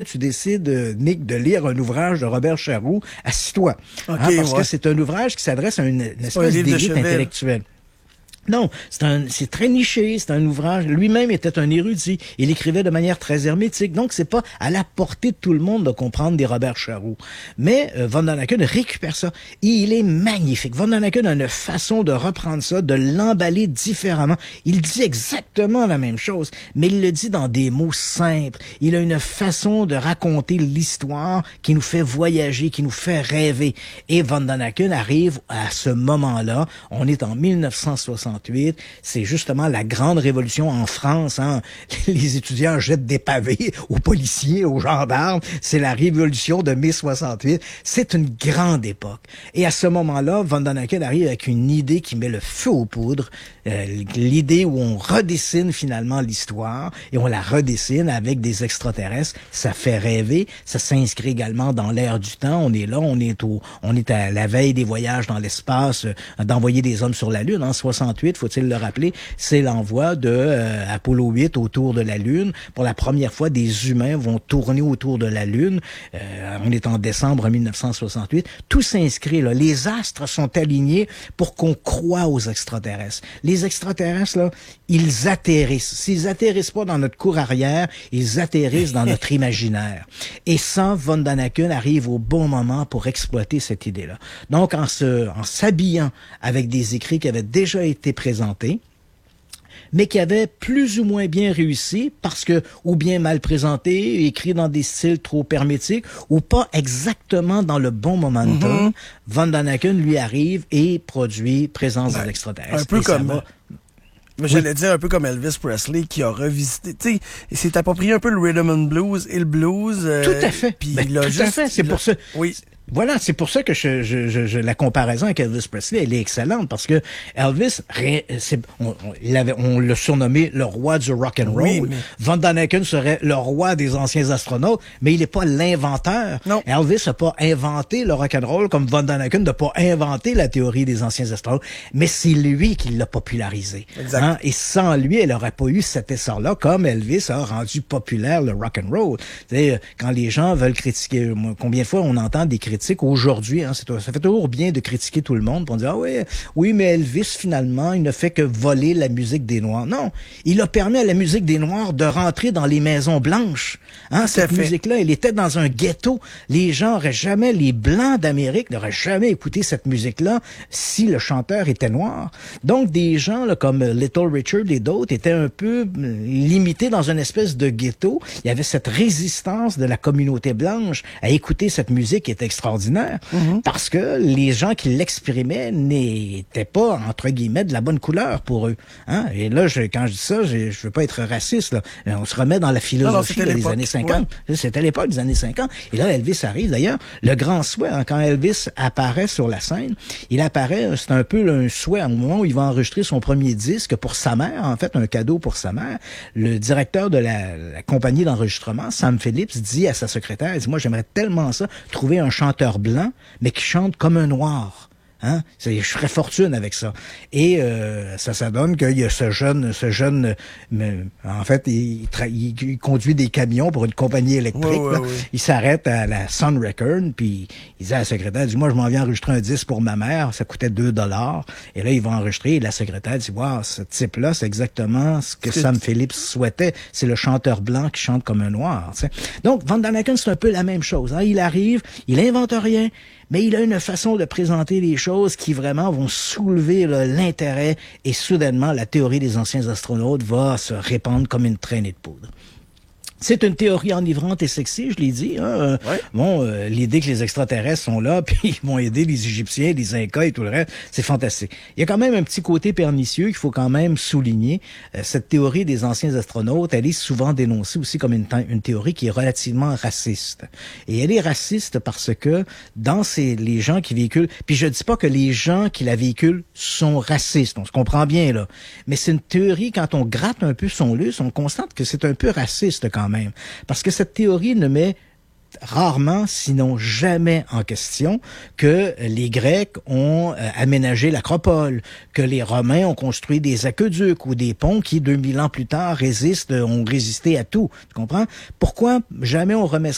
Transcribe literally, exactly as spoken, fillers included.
tu décides, Nick, de lire un ouvrage de Robert Charroux, assis-toi. Okay, hein, parce ouais. que c'est un ouvrage qui s'adresse à une, une espèce d'élite intellectuelle. Non, c'est un, c'est très niché, c'est un ouvrage. Lui-même était un érudit. Il écrivait de manière très hermétique. Donc, c'est pas à la portée de tout le monde de comprendre des Robert Charroux. Mais euh, Von Daniken récupère ça. Et il est magnifique. Von Daniken a une façon de reprendre ça, de l'emballer différemment. Il dit exactement la même chose, mais il le dit dans des mots simples. Il a une façon de raconter l'histoire qui nous fait voyager, qui nous fait rêver. Et Von Daniken arrive à ce moment-là. On est en mille neuf cent soixante-huit. C'est justement la grande révolution en France. Hein. Les étudiants jettent des pavés aux policiers, aux gendarmes. C'est la révolution de mai soixante-huit. C'est une grande époque. Et à ce moment-là, Von Daniken arrive avec une idée qui met le feu aux poudres. Euh, l'idée où on redessine finalement l'histoire et on la redessine avec des extraterrestres. Ça fait rêver. Ça s'inscrit également dans l'ère du temps. On est là, on est au, on est à la veille des voyages dans l'espace, euh, d'envoyer des hommes sur la Lune en soixante-huit. Faut-il le rappeler, c'est l'envoi de euh, Apollo huit autour de la Lune. Pour la première fois, des humains vont tourner autour de la Lune. Euh, on est en décembre mille neuf cent soixante-huit. Tout s'inscrit là. Les astres sont alignés pour qu'on croie aux extraterrestres. Les extraterrestres, là, ils atterrissent. S'ils atterrissent pas dans notre cour arrière, ils atterrissent dans notre imaginaire. Et ça, Von Daniken arrive au bon moment pour exploiter cette idée-là. Donc, en se, en s'habillant avec des écrits qui avaient déjà été présentés, mais qui avait plus ou moins bien réussi parce que, ou bien mal présenté, écrit dans des styles trop hermétiques, ou pas exactement dans le bon momentum, mm-hmm. Von Daniken, lui, arrive et produit Présence ben, des extraterrestres. Un peu et comme... Va... Mais j'allais oui. dire un peu comme Elvis Presley qui a revisité, tu sais, il s'est approprié un peu le rhythm and blues et le blues. Euh, tout à fait. Puis ben, il a tout juste, à fait. C'est pour ça. Oui. Voilà, c'est pour ça que je, je, je, je, la comparaison avec Elvis Presley, elle est excellente parce que Elvis, c'est, on, on, il avait, on l'a surnommé le roi du rock and roll. Oui, mais... Von Daniken serait le roi des anciens astronautes, mais il n'est pas l'inventeur. Non. Elvis n'a pas inventé le rock and roll comme Von Daniken n'a pas inventé la théorie des anciens astronautes, mais c'est lui qui l'a popularisé. Exact. Hein? Et sans lui, elle n'aurait pas eu cet essor-là, comme Elvis a rendu populaire le rock and roll. C'est quand les gens veulent critiquer, combien de fois on entend des critiques aujourd'hui, hein, c'est, ça fait toujours bien de critiquer tout le monde pour dire ah oui, oui, mais Elvis finalement, il ne fait que voler la musique des Noirs. Non, il a permis à la musique des Noirs de rentrer dans les maisons blanches. Hein, cette musique-là, elle était dans un ghetto. Les gens auraient jamais, les Blancs d'Amérique n'auraient jamais écouté cette musique-là si le chanteur était noir. Donc des gens là, comme Little Richard et d'autres étaient un peu limités dans une espèce de ghetto. Il y avait cette résistance de la communauté blanche à écouter cette musique qui était extraordinaire. Mm-hmm. Parce que les gens qui l'exprimaient n'étaient pas, entre guillemets, de la bonne couleur pour eux. Hein? Et là, je, quand je dis ça, je, je veux pas être raciste. Là. On se remet dans la philosophie non, non, des années cinquante. Ouais. C'était l'époque des années cinquante. Et là, Elvis arrive. D'ailleurs, le grand souhait, hein, quand Elvis apparaît sur la scène, il apparaît, c'est un peu là, un souhait au moment où il va enregistrer son premier disque pour sa mère, en fait, un cadeau pour sa mère. Le directeur de la, la compagnie d'enregistrement, Sam Phillips, dit à sa secrétaire, il dit, moi, j'aimerais tellement ça, trouver un chanteur blanc mais qui chante comme un noir. Hein? C'est, je ferais fortune avec ça. Et euh, ça, ça donne qu'il y a ce jeune, ce jeune, euh, en fait, il, tra- il, il conduit des camions pour une compagnie électrique. Ouais, ouais, ouais. Il s'arrête à la Sun Record, puis il dit à la secrétaire, dit, moi, je m'en viens enregistrer un disque pour ma mère, ça coûtait deux dollars. Et là, il va enregistrer, et la secrétaire dit, wow, ce type-là, c'est exactement ce que Sam Phillips souhaitait. C'est le chanteur blanc qui chante comme un noir. T'sais. Donc, Von Daniken, c'est un peu la même chose. Hein? Il arrive, il invente rien, mais il a une façon de présenter les choses qui vraiment vont soulever là, l'intérêt et soudainement, la théorie des anciens astronautes va se répandre comme une traînée de poudre. C'est une théorie enivrante et sexy, je l'ai dit. Hein. Ouais. Bon, euh, l'idée que les extraterrestres sont là, puis ils vont aider les Égyptiens, les Incas et tout le reste, c'est fantastique. Il y a quand même un petit côté pernicieux qu'il faut quand même souligner. Euh, cette théorie des anciens astronautes, elle est souvent dénoncée aussi comme une, une théorie qui est relativement raciste. Et elle est raciste parce que dans ces les gens qui véhiculent, puis je dis pas que les gens qui la véhiculent sont racistes, on se comprend bien là, mais c'est une théorie, quand on gratte un peu son lustre, on constate que c'est un peu raciste quand même. Même. Parce que cette théorie ne met rarement, sinon jamais en question, que les Grecs ont euh, aménagé l'Acropole, que les Romains ont construit des aqueducs ou des ponts qui, deux mille ans plus tard, résistent, ont résisté à tout. Tu comprends? Pourquoi jamais on remet